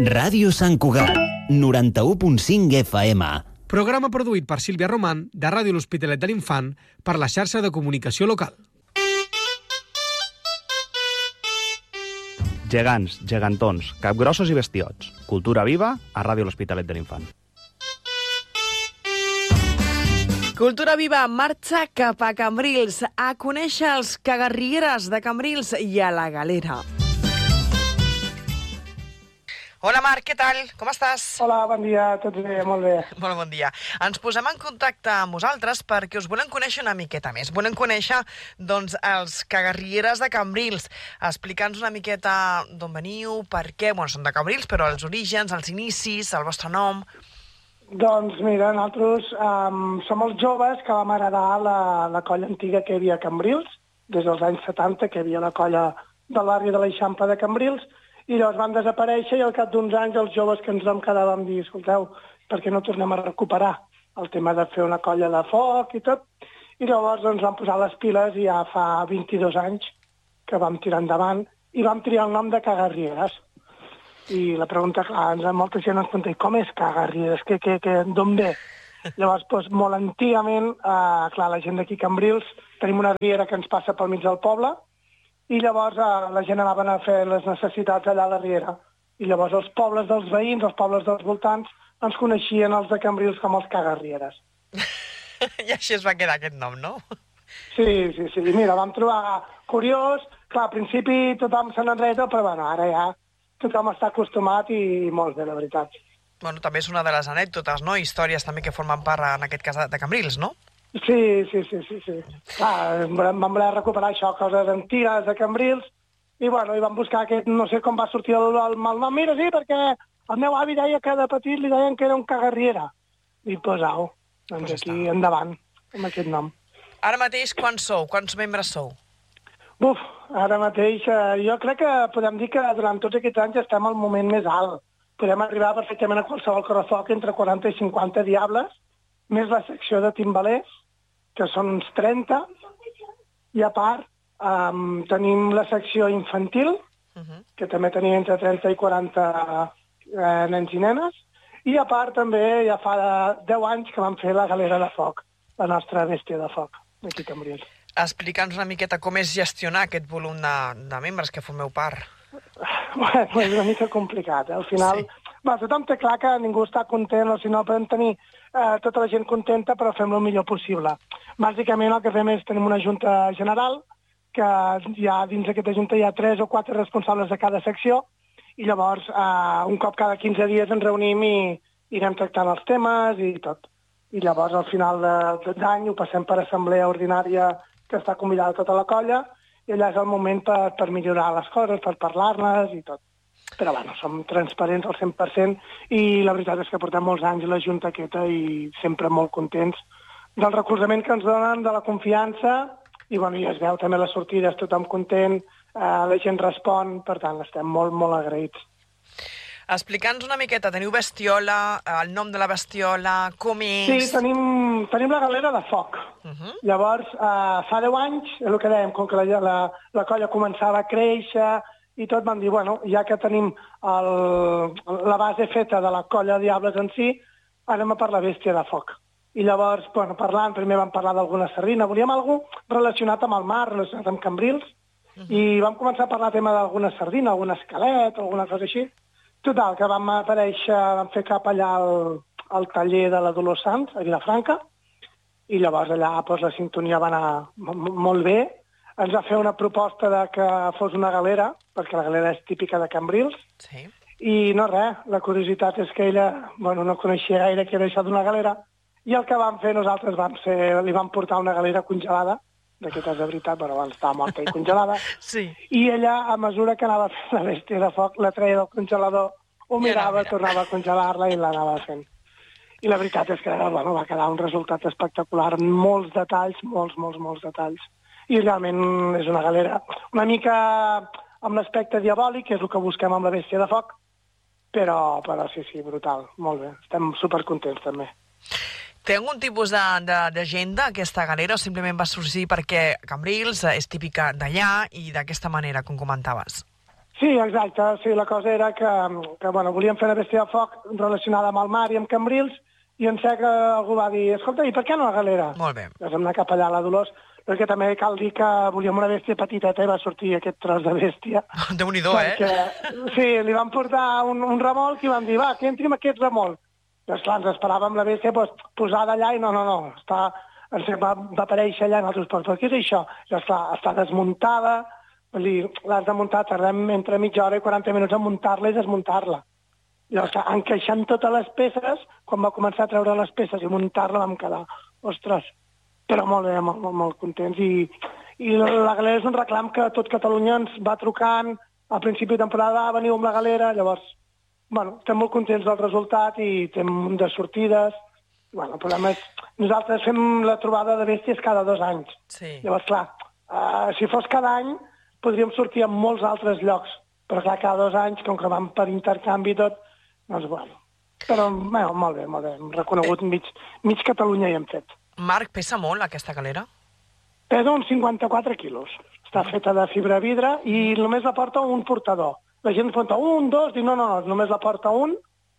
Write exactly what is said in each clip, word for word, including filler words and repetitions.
Ràdio Sant Cugat, noranta-u punt cinc F M. Programa produït per Sílvia Roman, de Ràdio L'Hospitalet de l'Infant, per la xarxa de comunicació local. Gegants, gegantons, capgrossos i bestiots. Cultura viva a Ràdio L'Hospitalet de l'Infant. Cultura Viva marxa cap a Cambrils a conèixer els cagarrieres de Cambrils i a la Galera. Hola Marc, què tal? Com estàs? Hola, bon dia, tot bé, molt bé. Molt bon dia. Ens posem en contacte amb vosaltres perquè us volem conèixer una miqueta més. Volem conèixer, doncs, els cagarrieres de Cambrils. Explica'ns una miqueta d'on veniu, per què, bueno, són de Cambrils, però els orígens, els inicis, el vostre nom... Doncs mira, nosaltres um, som els joves que vam heredar la, la colla antiga que hi havia a Cambrils, des dels anys setanta, que hi havia la colla del barri de l'Eixample de Cambrils, i llavors van desaparèixer i al cap d'uns anys els joves que ens vam quedar vam dir, escolteu, per què no tornem a recuperar el tema de fer una colla de foc i tot? I llavors ens vam posar les piles i ja fa vint-i-dos anys que vam tirar endavant i vam triar el nom de Cagarrieres. I la pregunta, clar, molta gent ens pregunta, com és Cagarrieres? Que, que, que, d'on ve? Llavors, doncs, molt antigament, eh, clar, la gent d'aquí a Cambrils, tenim una riera que ens passa pel mig del poble, i llavors eh, la gent anava a fer les necessitats allà a la riera. I llavors els pobles dels veïns, els pobles dels voltants, ens coneixien els de Cambrils com els Cagarrieres. I així es va quedar aquest nom, no? Sí, sí, sí. Mira, vam trobar curiós. Clar, al principi tothom se n'enreda, però bueno, ara ja tothom està acostumat i molt bé, la veritat. Bueno, també és una de les anècdotes, no? Històries també que formen part, en aquest cas, de Cambrils, no? Sí, sí, sí, sí. sí. Clar, vam voler recuperar això, coses antigues de Cambrils, i bueno, i vam buscar aquest, no sé com va sortir el, el mal nom. Mira, sí, perquè el meu avi deia que de petit li deien que era un cagarriera. I pues au, doncs pues aquí està. Endavant, amb aquest nom. Ara mateix, quants sou? Quants membres sou? Buf, ara mateix, eh, jo crec que podem dir que durant tots aquests anys estem al moment més alt. Podem arribar perfectament a qualsevol correfoc entre quaranta i cinquanta diables, més la secció de timbalers, que són uns trenta, i a part eh, tenim la secció infantil, uh-huh. que també tenim entre trenta i quaranta eh, nens i nenes, i a part també ja fa deu anys que vam fer la galera de foc, la nostra bèstia de foc, aquí a Cambrils. Explica'ns una miqueta com és gestionar aquest volum de, de membres que formeu part. Bueno, és una mica complicat. Eh? Al final, sí. Va, tothom té clar que ningú està content, o si no podem tenir eh, tota la gent contenta, però fem el millor possible. Bàsicament el que fem és tenim una junta general, que ja dins d'aquesta junta hi ha tres o quatre responsables de cada secció, i llavors eh, un cop cada quinze dies ens reunim i irem tractant els temes i tot. I llavors al final de, d'any ho passem per assemblea ordinària que està convidada tota la colla, i allà és el moment per, per millorar les coses, per parlar-les i tot. Però bueno, som transparents al cent per cent i la veritat és que portem molts anys a la junta aquesta i sempre molt contents del recolzament que ens donen, de la confiança, i bueno, ja es veu també les sortides, tothom content, eh, la gent respon, per tant estem molt, molt agraïts. Explica'ns una miqueta, teniu bestiola, el nom de la bestiola, com és... Sí, tenim, tenim la galera de foc. Uh-huh. Llavors, eh, fa deu anys, és el que dèiem, com que la, la, la colla començava a créixer i tot, vam dir, bueno, ja que tenim el, la base feta de la colla de Diables en si, anem a per la bèstia de foc. I llavors, bueno, parlant, primer vam parlar d'alguna sardina, volíem alguna cosa relacionat amb el mar, relacionat amb Cambrils, uh-huh. i vam començar a parlar tema d'alguna sardina, algun esquelet, alguna cosa així. Total, que vam aparèixer, vam fer cap allà al, al taller de la Dolors Sans, a Vilafranca, i llavors allà pues, la sintonia va anar molt bé. Ens va fer una proposta de que fos una galera, perquè la galera és típica de Cambrils, sí. I no res, la curiositat és que ella bueno, no coneixia gaire què era això d'una galera, i el que vam fer nosaltres vam ser, li vam portar una galera congelada, d'aquestes de veritat, però abans estava morta i congelada, sí. I ella, a mesura que anava fent la bèstia de foc, la treia del congelador, ho mirava, no, tornava a congelar-la i l'anava fent. I la veritat és que bueno, va quedar un resultat espectacular, amb molts detalls, molts, molts, molts detalls. I realment és una galera una mica amb l'aspecte diabòlic, que és el que busquem amb la bèstia de foc, però, però sí, sí, brutal, molt bé. Estem supercontents també. Té algun tipus d'agenda, aquesta galera, o simplement va sorgir perquè Cambrils és típica d'allà i d'aquesta manera, com comentaves? Sí, exacte. Sí, la cosa era que, que bueno, volíem fer una bèstia de foc relacionada amb el mar i amb Cambrils, i en sec algú va dir, escolta, i per què no la galera? Molt bé. Doncs vam anar cap allà a la Dolors, perquè també cal dir que volíem una bèstia petiteta i va sortir aquest tros de bèstia. Déu-n'hi-do, perquè, eh? Sí, li vam portar un, un remolc i vam dir, va, que entri amb aquest remolc. Doncs clar, ens esperàvem la bèstia pues, posada allà i no, no, no, està, ens va, va aparèixer allà en altres ports. Però què és això? I esclar, està desmuntada. L'has de muntar, tardem entre mitja hora i quaranta minuts a muntar-la i desmuntar-la. Llavors, encaixant totes les peces, quan va començar a treure les peces i muntar-la vam quedar, ostres, però molt bé, molt, molt, molt contents. I, i la galera és un reclam que tot Catalunya ens va trucant, al principi de temporada, ah, veniu amb la galera, llavors, bueno, estem molt contents del resultat i tenim de sortides. Bueno, el problema és, nosaltres fem la trobada de bèsties cada dos anys. Sí. Llavors, clar, uh, si fos cada any, podríem sortir a molts altres llocs, però clar, cada dos anys, com que vam per intercanvi i tot, doncs bueno. Però, bueno, molt bé, molt bé. Hem reconegut mig, mig Catalunya i hem fet. Marc, pesa molt aquesta galera? Pesa uns cinquanta-quatre quilos. Està feta de fibra vidre i només la porta un portador. La gent porta un, dos, diu no, no, no, només la porta un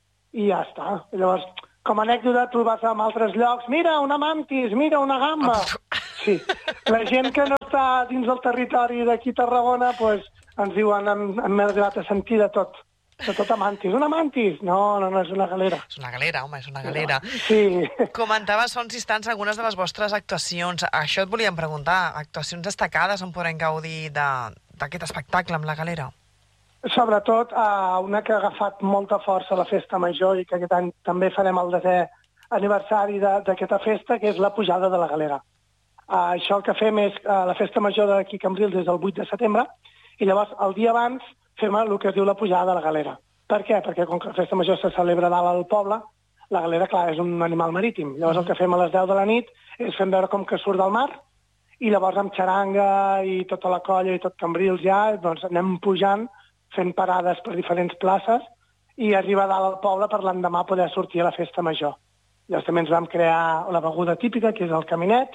i ja està. Llavors, com a anècdota, tu vas a altres llocs, mira, una mantis, mira, una gamba. Sí, la gent que no està dins del territori d'aquí a Tarragona, doncs ens diuen, hem, hem arribat a sentir de tot, de tot a mantis. Una mantis? No, no, no, és una galera. És una galera, home, és una galera. Sí. Comentaves fa uns instants algunes de les vostres actuacions. Això et volíem preguntar, actuacions destacades on podrem gaudir d'aquest espectacle amb la galera? Sobretot uh, una que ha agafat molta força a la festa major i que aquest any també farem el desè aniversari d'aquesta festa, que és la pujada de la galera. Uh, això el que fem és, uh, la festa major d'aquí a Cambrils és el vuit de setembre, i llavors el dia abans fem el que es diu la pujada de la galera. Per què? Perquè com que la festa major se celebra dalt al poble, la galera, clar, és un animal marítim. Llavors el que fem a les deu de la nit és fem veure com que surt del mar, i llavors amb xaranga i tota la colla i tot Cambrils ja, doncs anem pujant, fent parades per diferents places i arribar dalt al poble per l'endemà poder sortir a la festa major. Llavors també ens vam crear la beguda típica, que és el caminet,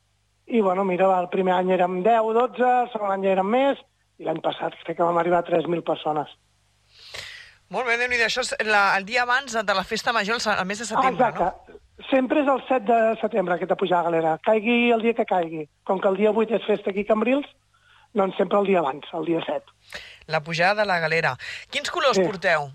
i bueno, mira, el primer any érem deu, dotze, el segon any érem més, i l'any passat crec que vam arribar a tres mil persones. Molt bé, Déu-n'hi-do, això és la, el dia abans de la festa major, el, el mes de setembre, ah, exacte. No? Sempre és el set de setembre, aquesta pujada galera. Caigui el dia que caigui. Com que el dia vuit és festa aquí a Cambrils, doncs sempre el dia abans, el dia set. La pujada de la galera. Quins colors sí. porteu?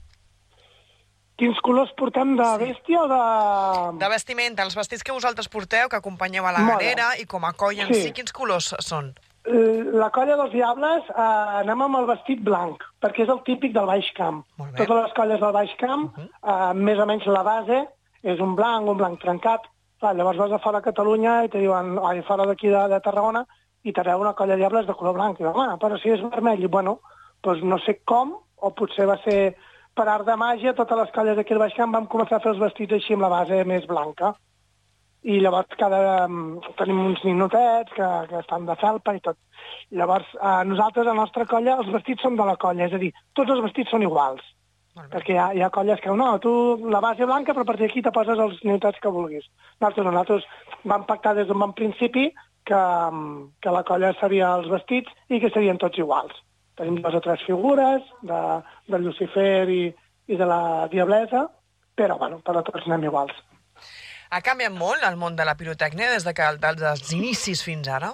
Quins colors portem de sí. bèstia o de... De vestimenta, els vestits que vosaltres porteu, que acompanyeu a la Moda. galera, i com a colla en sí. si, quins colors són? La colla dels Diables eh, anem amb el vestit blanc, perquè és el típic del Baix Camp. Totes les colles del Baix Camp, uh -huh. eh, més o menys la base, és un blanc, un blanc trencat. Clar, llavors vas a fora de Catalunya i te diuen, ai, fora d'aquí de, de Tarragona, i te veu una colla de Diables de color blanc. I diuen, ah, però si és vermell. I bueno, doncs no sé com, o potser va ser per art de màgia, totes les colles d'aquí al Baix Camp vam començar a fer els vestits així amb la base més blanca. I llavors cada, um, tenim uns ninotets que, que estan de felpa i tot. I llavors eh, nosaltres, a la nostra colla, els vestits són de la colla, és a dir, tots els vestits són iguals. Perquè hi ha, hi ha colles que, no, tu la base blanca, però a partir d'aquí te poses els ninotets que vulguis. Nosaltres, nosaltres vam pactar des d'un bon principi que, que la colla seria els vestits i que serien tots iguals. Tenim dues o tres figures de, de Lucifer i, i de la Diablesa, però, bueno, per tots anem iguals. Ha canviat molt el món de la pirotècnia des de que, dels inicis fins ara?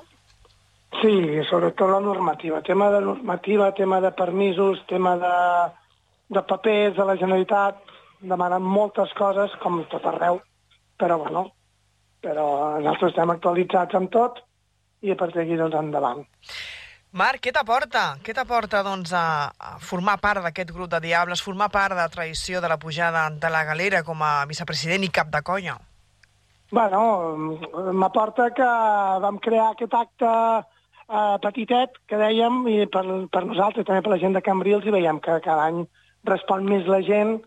Sí, sobretot la normativa. Tema de normativa, tema de permisos, tema de, de papers de la Generalitat. Demanen moltes coses, com tot arreu. Però, bueno, però nosaltres estem actualitzats en tot i a partir d'aquí, doncs, endavant. Marc, què t'aporta? Què t'aporta, doncs, a, a formar part d'aquest grup de Diables, formar part de la tradició de la pujada de la galera com a vicepresident i cap de colla? Bueno, m'aporta que vam crear aquest acte eh, petitet, que dèiem, i per, per nosaltres, també per la gent de Cambrils, i veiem que cada any respon més la gent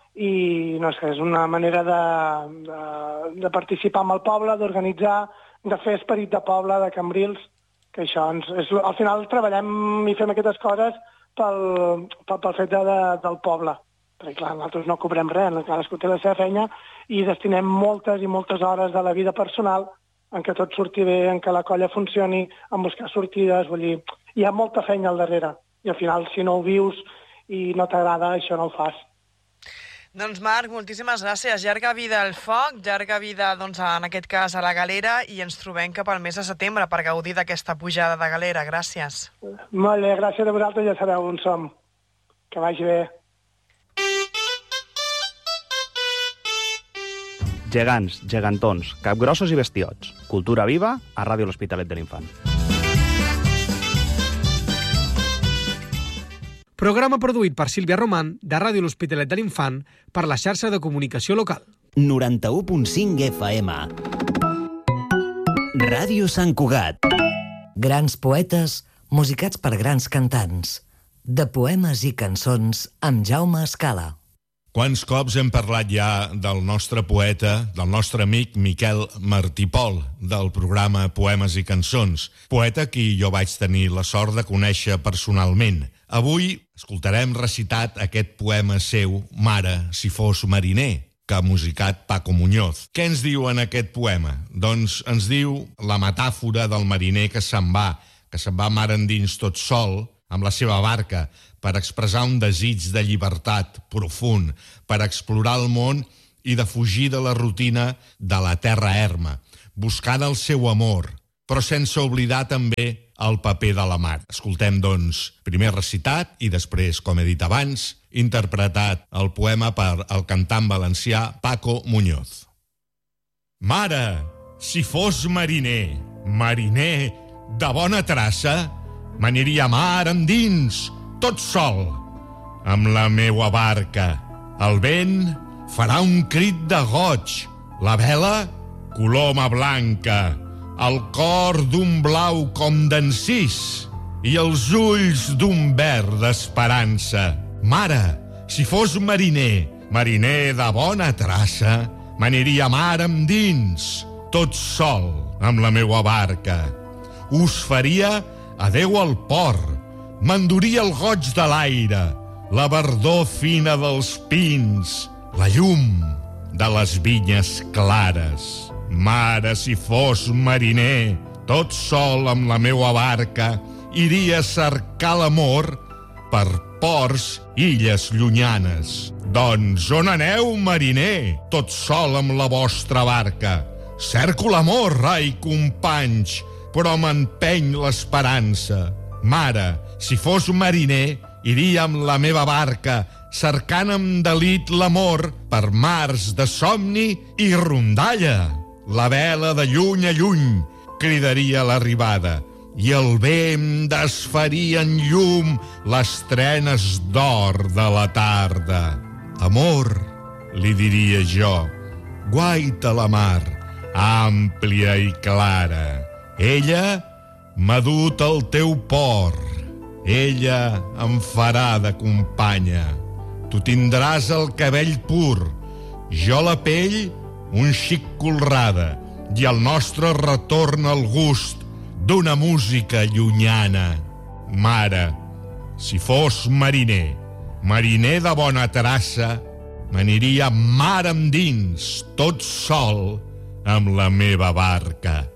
i, no sé, és una manera de, de, de participar amb el poble, d'organitzar, de fer esperit de poble de Cambrils, que això ens, és, al final treballem i fem aquestes coses pel, pel, pel fet de, de, del poble. Perquè, clar, nosaltres no cobrem res, cadascú té la seva feina i destinem moltes i moltes hores de la vida personal en què tot surti bé, en què la colla funcioni, en buscar sortides, vull dir, hi ha molta feina al darrere. i al final si no ho vius i no t'agrada, això no ho fas. Doncs Marc, moltíssimes gràcies. Llarga vida al foc, llarga vida, doncs, en aquest cas, a la galera, i ens trobem cap al mes de setembre per gaudir d'aquesta pujada de galera. Gràcies. Molt bé, gràcies a vosaltres, ja sabeu on som. Que vagi bé. Gegants, gegantons, capgrossos i bestiots. Cultura viva a Ràdio L'Hospitalet de l'Infant. Programa produït per Sílvia Román, de Ràdio L'Hospitalet de l'Infant, per la xarxa de comunicació local. noranta-u punt cinc F M. Ràdio Sant Cugat. Grans poetes musicats per grans cantants. De poemes i cançons amb Jaume Escala. Quants cops hem parlat ja del nostre poeta, del nostre amic Miquel Martí Pol, del programa Poemes i Cançons, poeta qui jo vaig tenir la sort de conèixer personalment. Avui escoltarem recitat aquest poema seu, Mare, si fos mariner, que ha musicat Paco Muñoz. Què ens diu en aquest poema? Doncs ens diu la metàfora del mariner que se'n va, que se'n va mar endins tot sol, amb la seva barca, per expressar un desig de llibertat profund, per explorar el món i de fugir de la rutina de la terra erma, buscant el seu amor, però sense oblidar també el paper de la mar. Escoltem, doncs, primer recitat i després, com he dit abans, interpretat el poema per el cantant valencià Paco Muñoz. Mare, si fos mariner, mariner de bona traça, m'aniria a mar endins, tot sol, amb la meua barca. El vent farà un crit de goig, la vela, coloma blanca, el cor d'un blau com d'encís i els ulls d'un verd d'esperança. Mare, si fos mariner, mariner de bona traça, m'aniria a mar endins, tot sol, amb la meua barca. Us faria adeu al port, m'enduria el goig de l'aire, la verdor fina dels pins, la llum de les vinyes clares. Mare, si fos mariner, tot sol amb la meua barca, iria a cercar l'amor per ports i illes llunyanes. Doncs on aneu, mariner, tot sol amb la vostra barca? Cerco l'amor, ai, companys, però m'empeny l'esperança. Mare, si fos mariner, iria amb la meva barca, cercant amb delit l'amor per mars de somni i rondalla. La vela de lluny a lluny cridaria l'arribada i el vent desfaria en llum les trenes d'or de la tarda. Amor, li diria jo, guaita la mar, àmplia i clara. Ella m'ha dut al teu port, ella em farà de companya. Tu tindràs el cabell pur, jo la pell un xic colrada, i el nostre retorn al gust d'una música llunyana. Mare, si fos mariner, mariner de bona traça, m'aniria mar endins, tot sol, amb la meva barca.